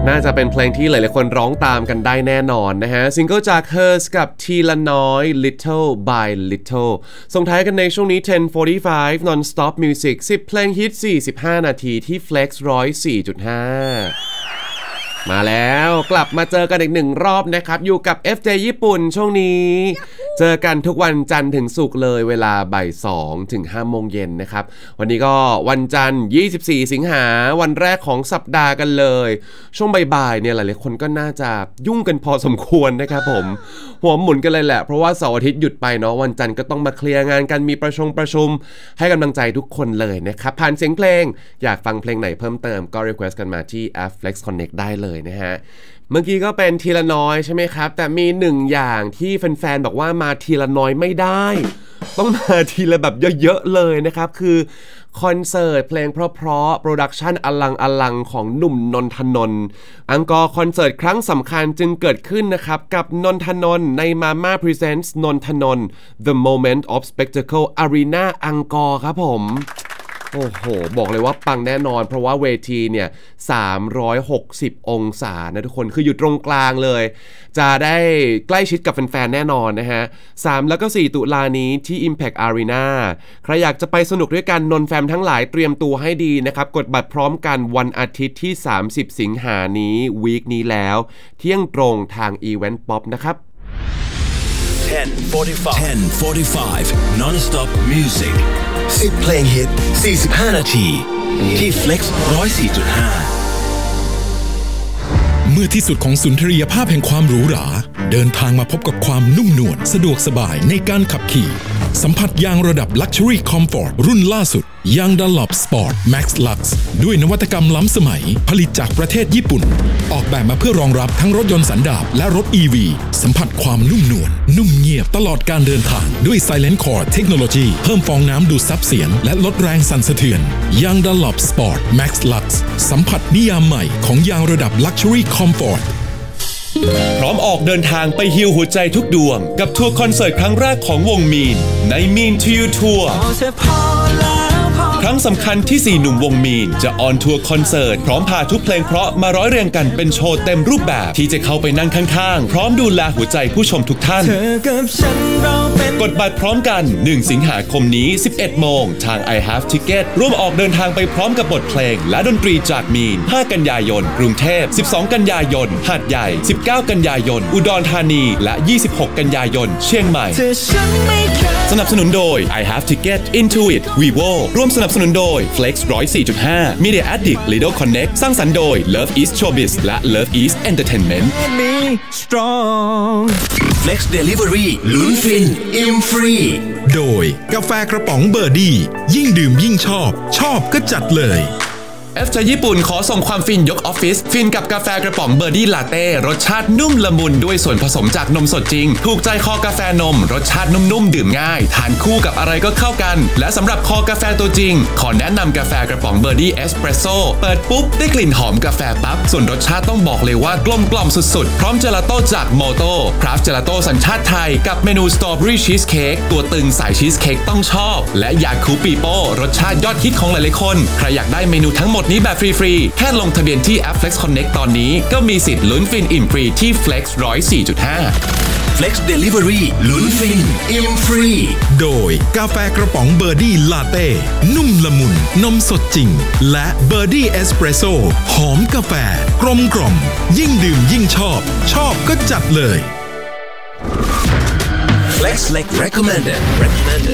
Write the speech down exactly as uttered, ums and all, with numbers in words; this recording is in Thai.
น่าจะเป็นเพลงที่หลายๆคนร้องตามกันได้แน่นอนนะฮะซิงเกิลจาก Hers กับทีละน้อย Little by Little ส่งท้ายกันในช่วงนี้ เท็น โฟร์ตี้ไฟว์ Non-Stop Music สิบเพลงฮิตสี่สิบห้านาทีที่ Flex หนึ่งร้อยสี่จุดห้า มาแล้วกลับมาเจอกันอีกหนึ่งรอบนะครับอยู่กับ เอฟ เจ ญี่ปุ่นช่วงนี้เจอกันทุกวันจันทร์ถึงศุกร์เลยเวลาบ่ายสองถึงห้าโมงเย็นนะครับวันนี้ก็วันจันทร์ยี่สิบสี่สิงหาวันแรกของสัปดาห์กันเลยช่วงบ่ายๆเนี่ยหลายๆคนก็น่าจะยุ่งกันพอสมควรนะครับผมหัวหมุนกันเลยแหละเพราะว่าเสาร์อาทิตย์หยุดไปเนาะวันจันทร์ก็ต้องมาเคลียร์งานกันมีประชุมประชุมให้กำลังใจทุกคนเลยนะครับผ่านเสียงเพลงอยากฟังเพลงไหนเพิ่มเติมก็ request กันมาที่แอป Flex Connect ได้เลยนะฮะเมื่อกี้ก็เป็นทีละน้อยใช่ไหมครับแต่มีหนึ่งอย่างที่แฟนๆบอกว่ามาทีละน้อยไม่ได้ต้องมาทีละแบบเยอะๆเลยนะครับคือคอนเสิร์ตเพลงเพราะๆโปรดักชันอลังอลังของหนุ่มนนทนนท์อังกอร์คอนเสิร์ตครั้งสำคัญจึงเกิดขึ้นนะครับกับนนทนนท์ใน Mama Presents นนทนนท์ The Moment of Spectacle Arena อังกอร์ครับผมโอ้โหบอกเลยว่าปังแน่นอนเพราะว่าเวทีเนี่ยสามร้อยหกสิบองศานะทุกคนคืออยู่ตรงกลางเลยจะได้ใกล้ชิดกับแฟนๆแน่นอนนะฮะสามแล้วก็สี่ตุลานี้ที่ Impact Arena ใครอยากจะไปสนุกด้วยกันนนแฟมทั้งหลายเตรียมตัวให้ดีนะครับกดบัตรพร้อมกันวันอาทิตย์ที่สามสิบสิงหานี้วีคนี้แล้วเที่ยงตรงทาง Event Pop นะครับเท็น โฟร์ตี้ไฟว์ เท็น โฟร์ตี้ไฟว์ Non-Stop Music สิบเพลงฮิตสี่สิบห้านาทีที่ Flex หนึ่งร้อยสี่จุดห้าเมื่อที่สุดของสุนทรียภาพแห่งความหรูหราเดินทางมาพบกับความนุ่มนวลสะดวกสบายในการขับขี่สัมผัสยางระดับ Luxury Comfort รุ่นล่าสุดยาง Dunlop Sport Max Lux ด้วยนวัตกรรมล้ำสมัยผลิตจากประเทศญี่ปุ่นออกแบบมาเพื่อรองรับทั้งรถยนต์สันดาปและรถ อี วี สัมผัสความนุ่มนวลนุ่มเงียบตลอดการเดินทางด้วย Silent Core Technology เพิ่มฟองน้ำดูดซับเสียงและลดแรงสั่นสะเทือนยาง Dunlop Sport Max Lux สัมผัสนิยามใหม่ของยางระดับ Luxury Comfort พร้อมออกเดินทางไปฮีลหัวใจทุกดวงกับทัวร์คอนเสิร์ตครั้งแรกของวงมีนใน Mean to You Tour ครั้งสำคัญที่สี่หนุ่มวงมีนจะออนทัวร์คอนเสิร์ตพร้อมพาทุกเพลงเพราะมาร้อยเรียงกันเป็นโชว์เต็มรูปแบบที่จะเข้าไปนั่งข้างๆพร้อมดูแลหัวใจผู้ชมทุกท่านกดบัตรพร้อมกันหนึ่งสิงหาคมนี้ สิบเอ็ดโมงทาง I Have Ticket ร่วมออกเดินทางไปพร้อมกับบทเพลงและดนตรีจากมีนห้ากันยายนกรุงเทพสิบสองกันยายนหาดใหญ่สิบเก้ากันยายนอุดรธานีและยี่สิบหกกันยายนเชียงใหม่สนับสนุนโดย I Have Ticket Intuit Vivo ร่วมสนับสนุนโดย Flex หนึ่งร้อยสี่จุดห้า Media Addict Lido Connect สร้างสรรค์โดย Love East Showbiz และ Love East Entertainment Flex Delivery ลุ้นฟินอิ่มฟรีโดยกาแฟกระป๋องเบอร์ดี้ยิ่งดื่มยิ่งชอบชอบก็จัดเลยเอฟ จ ญี่ปุ่นขอส่งความฟินยกออฟฟิศฟินกับกาแฟกระป๋องเบอร์ดี้ลาเต้รสชาตินุ่มละมุนด้วยส่วนผสมจากนมสดจริงถูกใจคอกาแฟนมรสชาตินุ่มๆดื่มง่ายทานคู่กับอะไรก็เข้ากันและสำหรับคอกาแฟตัวจริงขอแนะนำกาแฟกระป๋องเบอร์ดี้เอสเปรสโซ่เปิดปุ๊บได้กลิ่นหอมกาแฟปั๊บส่วนรสชาติต้องบอกเลยว่ากลมกล่อมสุดๆพร้อมเจลาโต้จากโมโต้คราฟต์เจลาโต้สัญชาติไทยกับเมนูสตรอเบอรี่ชีสเค้กตัวตึงสายชีสเค้กต้องชอบและยาคูปีโป้รสชาติยอดฮิตของหลายๆคนใครอยากได้เมนูทั้งหมดนี้แบบฟรีๆแค่ลงทะเบียนที่แอป Flex Connect ตอนนี้ก็มีสิทธิ์ลุ้นฟินอิ่มฟรีที่ Flex หนึ่งร้อยสี่จุดห้า Flex Delivery ลุ้นฟินอิ่มฟรีโดยกาแฟกระป๋องเบอร์ดี้ลาเต้นุ่มละมุนนมสดจริงและเบอร์ดี้เอสเปรสโซ่หอมกาแฟกลมกล่อมยิ่งดื่มยิ่งชอบชอบก็จัดเลย Flex Recommended Recommended